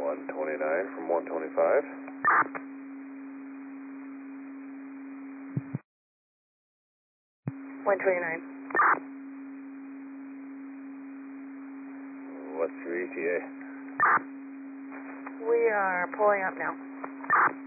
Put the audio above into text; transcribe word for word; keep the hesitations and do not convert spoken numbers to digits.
one twenty-nine from one twenty-five. one twenty-nine. What's your E T A? We are pulling up now.